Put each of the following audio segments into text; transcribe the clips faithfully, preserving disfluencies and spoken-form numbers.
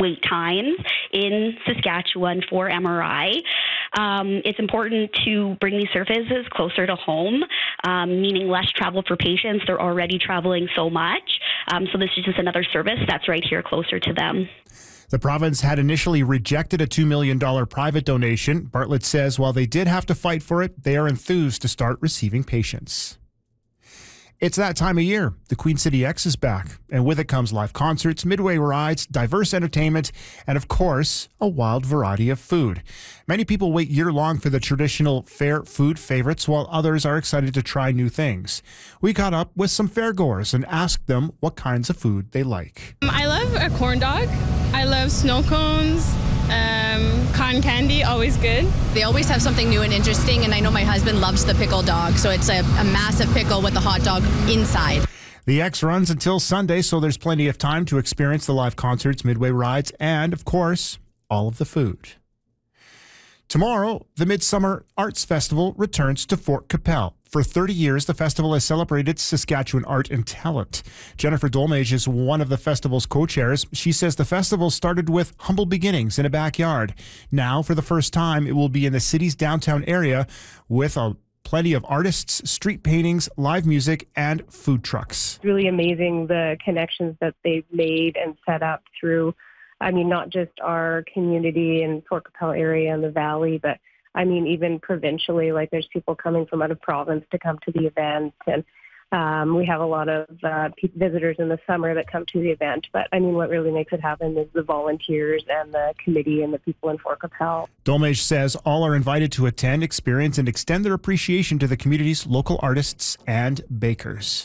wait times in Saskatchewan for M R I. Um, it's important to bring these services closer to home, um, meaning less travel for patients. They're already traveling so much. Um, so this is just another service that's right here closer to them. The province had initially rejected a two million dollars private donation. Bartlett says while they did have to fight for it, they are enthused to start receiving patients. It's that time of year. The Queen City X is back, and with it comes live concerts, midway rides, diverse entertainment, and of course, a wild variety of food. Many people wait year-long for the traditional fair food favorites, while others are excited to try new things. We caught up with some fairgoers and asked them what kinds of food they like. I love a corn dog. I love snow cones. Um, cotton candy, always good. They always have something new and interesting, and I know my husband loves the pickle dog, so it's a, a massive pickle with a hot dog inside. The X runs until Sunday, so there's plenty of time to experience the live concerts, midway rides, and, of course, all of the food. Tomorrow, the Midsummer Arts Festival returns to Fort Qu'Appelle. For thirty years, the festival has celebrated Saskatchewan art and talent. Jennifer Dolmage is one of the festival's co-chairs. She says the festival started with humble beginnings in a backyard. Now, for the first time, it will be in the city's downtown area with a plenty of artists, street paintings, live music, and food trucks. It's really amazing the connections that they've made and set up through, I mean, not just our community in Fort Qu'Appelle area and the valley, but I mean, even provincially, like there's people coming from out of province to come to the event. And um, we have a lot of uh, visitors in the summer that come to the event. But I mean, what really makes it happen is the volunteers and the committee and the people in Fort Qu'Appelle. Dolmage says all are invited to attend, experience, and extend their appreciation to the community's local artists and bakers.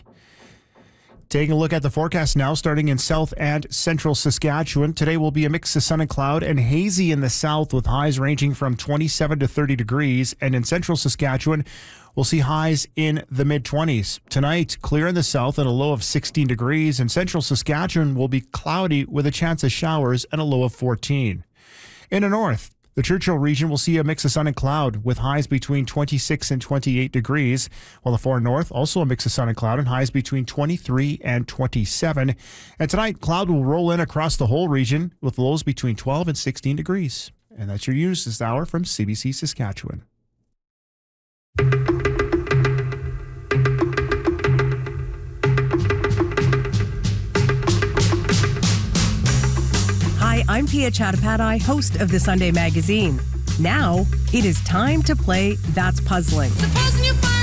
Taking a look at the forecast now, starting in south and central Saskatchewan. Today will be a mix of sun and cloud and hazy in the south with highs ranging from twenty-seven to thirty degrees. And in central Saskatchewan, we'll see highs in the mid-twenties. Tonight, clear in the south and a low of sixteen degrees. And central Saskatchewan will be cloudy with a chance of showers and a low of fourteen. In the north, the Churchill region will see a mix of sun and cloud with highs between twenty-six and twenty-eight degrees, while the far north also a mix of sun and cloud and highs between twenty-three and twenty-seven. And tonight, cloud will roll in across the whole region with lows between twelve and sixteen degrees. And that's your news this hour from C B C Saskatchewan. Hi, I'm Pia Chattopadhyay, host of the Sunday Magazine. Now, it is time to play That's Puzzling. Supposing you find